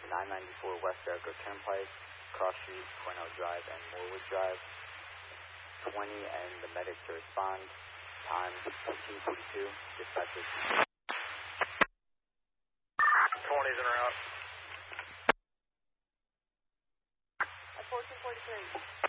994 West Jericho Turnpike, Cross Street, Cornell Drive, and Moorwood Drive. 20 and the medic to respond. Time 15:42. Dispatcher. 20s en route. At 14:43.